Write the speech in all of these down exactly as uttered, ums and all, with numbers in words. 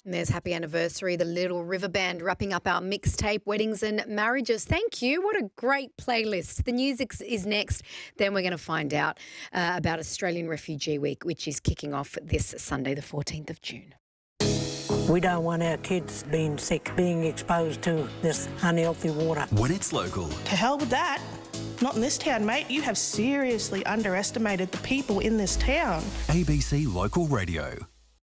And there's Happy Anniversary, the Little River Band wrapping up our mixtape, Weddings and Marriages. Thank you. What a great playlist. The music is next. Then we're going to find out uh, about Australian Refugee Week, which is kicking off this Sunday, the fourteenth of June. We don't want our kids being sick, being exposed to this unhealthy water. When it's local. To hell with that. Not in this town, mate. You have seriously underestimated the people in this town. A B C Local Radio.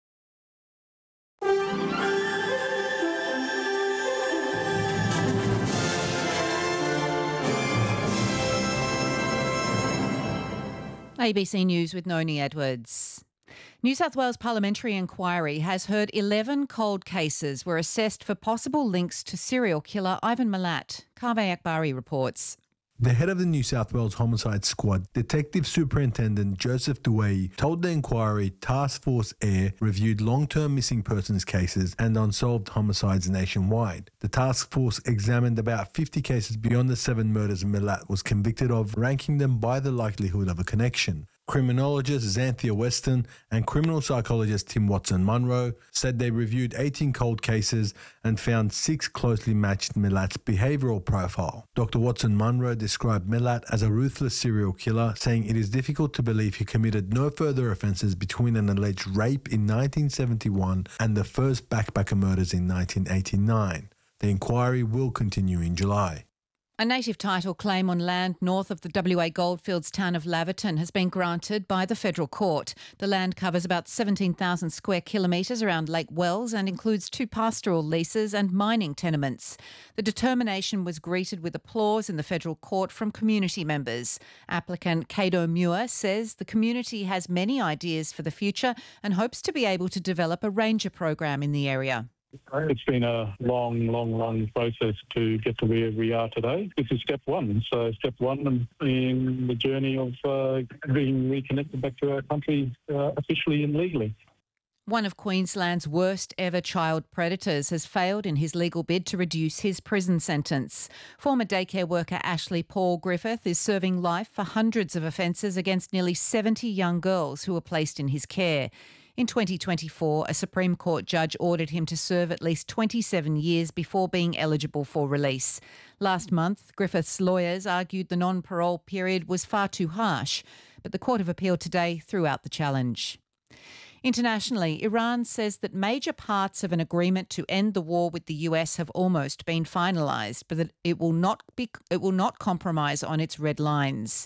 A B C News with Noni Edwards. New South Wales Parliamentary Inquiry has heard eleven cold cases were assessed for possible links to serial killer Ivan Milat. Kaveh Akbari reports. The head of the New South Wales Homicide Squad, Detective Superintendent Joseph Dewey, told the inquiry Task Force Air reviewed long-term missing persons cases and unsolved homicides nationwide. The task force examined about fifty cases beyond the seven murders Milat was convicted of, ranking them by the likelihood of a connection. Criminologist Xanthia Weston and criminal psychologist Tim Watson-Munro said they reviewed eighteen cold cases and found six closely matched Milat's behavioural profile. Doctor Watson-Munro described Milat as a ruthless serial killer, saying it is difficult to believe he committed no further offences between an alleged rape in nineteen seventy-one and the first backpacker murders in nineteen eighty-nine. The inquiry will continue in July. A native title claim on land north of the W A goldfields town of Laverton has been granted by the federal court. The land covers about seventeen thousand square kilometres around Lake Wells and includes two pastoral leases and mining tenements. The determination was greeted with applause in the federal court from community members. Applicant Cato Muir says the community has many ideas for the future and hopes to be able to develop a ranger program in the area. It's been a long, long, long process to get to where we are today. This is step one. So step one in the journey of uh, being reconnected back to our country uh, officially and legally. One of Queensland's worst ever child predators has failed in his legal bid to reduce his prison sentence. Former daycare worker Ashley Paul Griffith is serving life for hundreds of offences against nearly seventy young girls who were placed in his care. In twenty twenty-four, a Supreme Court judge ordered him to serve at least twenty-seven years before being eligible for release. Last month, Griffith's lawyers argued the non-parole period was far too harsh, but the Court of Appeal today threw out the challenge. Internationally, Iran says that major parts of an agreement to end the war with the U S have almost been finalised, but that it will not be, it will not compromise on its red lines.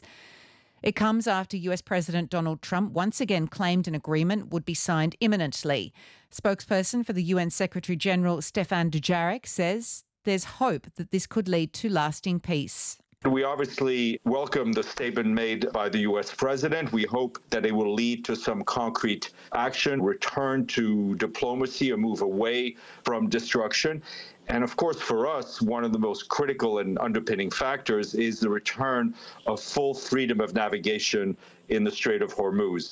It comes after U S President Donald Trump once again claimed an agreement would be signed imminently. Spokesperson for the U N Secretary-General Stefan Dujarric says there's hope that this could lead to lasting peace. We obviously welcome the statement made by the U S president. We hope that it will lead to some concrete action, return to diplomacy, a move away from destruction. And of course, for us, one of the most critical and underpinning factors is the return of full freedom of navigation in the Strait of Hormuz.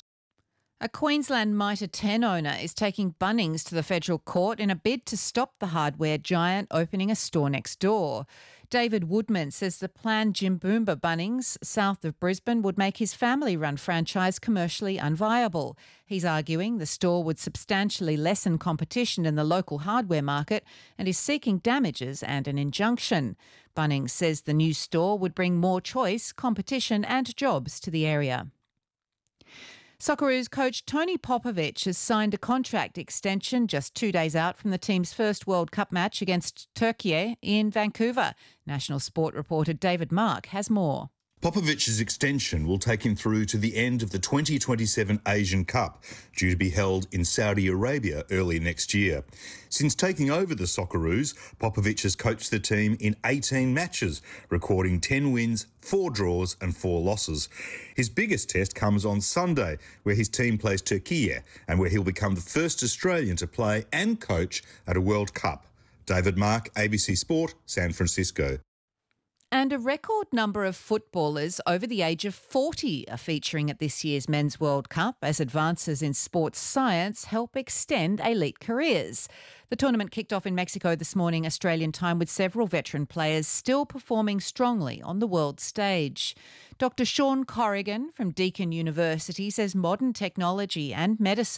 A Queensland Mitre ten owner is taking Bunnings to the federal court in a bid to stop the hardware giant opening a store next door. David Woodman says the planned Jimboomba Bunnings south of Brisbane would make his family-run franchise commercially unviable. He's arguing the store would substantially lessen competition in the local hardware market and is seeking damages and an injunction. Bunnings says the new store would bring more choice, competition and jobs to the area. Socceroos coach Tony Popovic has signed a contract extension just two days out from the team's first World Cup match against Turkey in Vancouver. National Sport reporter David Mark has more. Popovic's extension will take him through to the end of the twenty twenty-seven Asian Cup, due to be held in Saudi Arabia early next year. Since taking over the Socceroos, Popovic has coached the team in eighteen matches, recording ten wins, four draws and four losses. His biggest test comes on Sunday, where his team plays Turkey and where he'll become the first Australian to play and coach at a World Cup. David Mark, A B C Sport, San Francisco. And a record number of footballers over the age of forty are featuring at this year's Men's World Cup as advances in sports science help extend elite careers. The tournament kicked off in Mexico this morning, Australian time, with several veteran players still performing strongly on the world stage. Doctor Sean Corrigan from Deakin University says modern technology and medicine